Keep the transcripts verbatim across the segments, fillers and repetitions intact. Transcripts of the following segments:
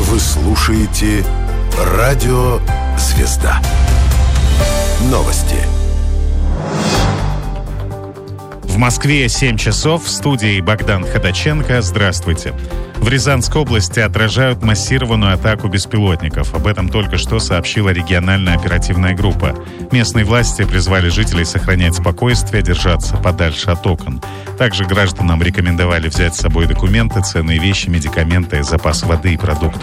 Вы слушаете «Радио Звезда». Новости. В Москве семь часов. В студии Богдан Ходаченко. Здравствуйте. В Рязанской области отражают массированную атаку беспилотников. Об этом только что сообщила региональная оперативная группа. Местные власти призвали жителей сохранять спокойствие, держаться подальше от окон. Также гражданам рекомендовали взять с собой документы, ценные вещи, медикаменты, запас воды и продуктов.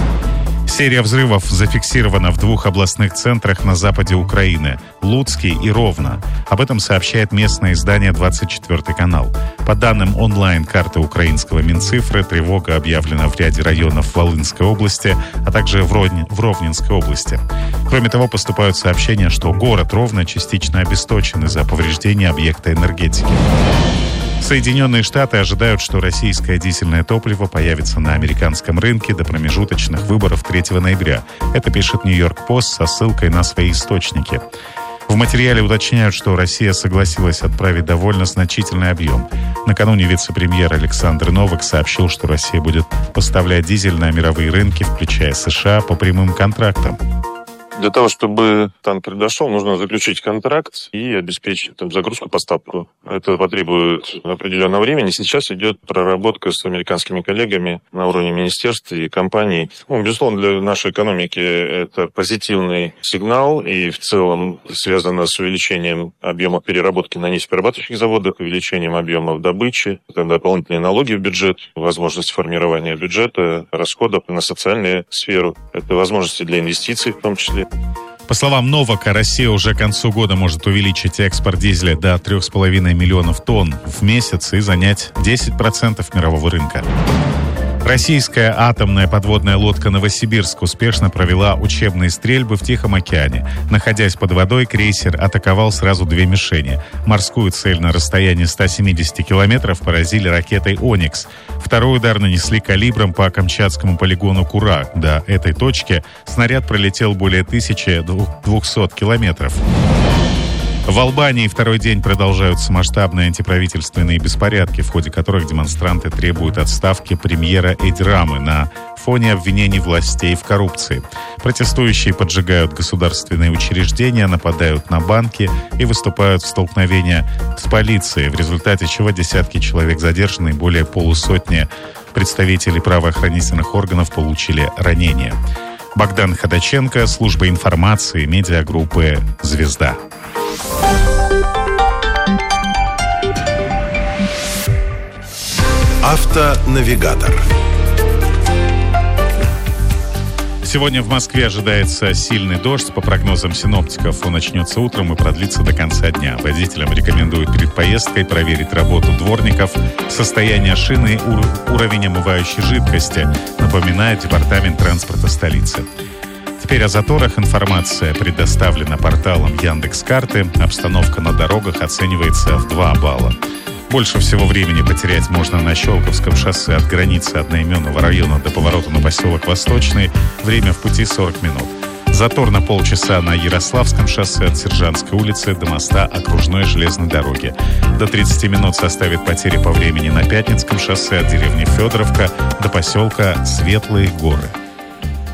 Серия взрывов зафиксирована в двух областных центрах на западе Украины – Луцке и Ровно. Об этом сообщает местное издание «двадцать четвёртый канал». По данным онлайн-карты украинского Минцифры, тревога объявлена в ряде районов Волынской области, а также в, Ровне, в Ровненской области. Кроме того, поступают сообщения, что город Ровно частично обесточен из-за повреждения объекта энергетики. Соединенные Штаты ожидают, что российское дизельное топливо появится на американском рынке до промежуточных выборов третьего ноября. Это пишет Нью-Йорк Пост со ссылкой на свои источники. В материале уточняют, что Россия согласилась отправить довольно значительный объем. Накануне вице-премьер Александр Новак сообщил, что Россия будет поставлять дизель на мировые рынки, включая США, по прямым контрактам. Для того, чтобы танкер дошел, нужно заключить контракт и обеспечить там загрузку, поставку. Это потребует определенного времени. Сейчас идет проработка с американскими коллегами на уровне министерств и компаний. Ну, безусловно, для нашей экономики это позитивный сигнал и в целом связано с увеличением объемов переработки на нефтеперерабатывающих заводах, увеличением объемов добычи, дополнительные налоги в бюджет, возможность формирования бюджета, расходов на социальную сферу. Это возможности для инвестиций в том числе. По словам Новака, Россия уже к концу года может увеличить экспорт дизеля до трех с половиной миллионов тонн в месяц и занять десять процентов мирового рынка. Российская атомная подводная лодка «Новосибирск» успешно провела учебные стрельбы в Тихом океане. Находясь под водой, крейсер атаковал сразу две мишени. Морскую цель на расстоянии ста семидесяти километров поразили ракетой «Оникс». Второй удар нанесли калибром по Камчатскому полигону Кура. До этой точки снаряд пролетел более тысячи двухсот километров. В Албании второй день продолжаются масштабные антиправительственные беспорядки, в ходе которых демонстранты требуют отставки премьера Эди Рамы на фоне обвинений властей в коррупции. Протестующие поджигают государственные учреждения, нападают на банки и выступают в столкновения с полицией, в результате чего десятки человек задержаны и более полусотни представителей правоохранительных органов получили ранения. Богдан Ходаченко, служба информации, медиагруппы «Звезда». Автонавигатор. Сегодня в Москве ожидается сильный дождь. По прогнозам синоптиков, он начнется утром и продлится до конца дня. Водителям рекомендуют перед поездкой проверить работу дворников, состояние шины и уровень омывающей жидкости, напоминает Департамент транспорта столицы. Теперь о заторах информация предоставлена порталом Яндекс.Карты. Обстановка на дорогах оценивается в два балла. Больше всего времени потерять можно на Щелковском шоссе от границы одноименного района до поворота на поселок Восточный. Время в пути сорок минут. Затор на полчаса на Ярославском шоссе от Сержантской улицы до моста окружной железной дороги. До тридцати минут составит потери по времени на Пятницком шоссе от деревни Федоровка до поселка Светлые Горы.